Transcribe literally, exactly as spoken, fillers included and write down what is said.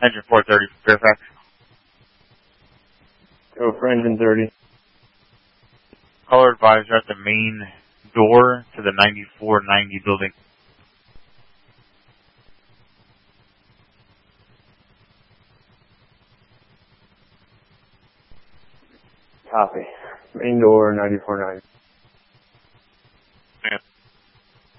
Engine four thirty from Fairfax. Go for engine thirty. Caller advisor at the main door to the ninety-four ninety building. Copy. Main door, ninety-four ninety.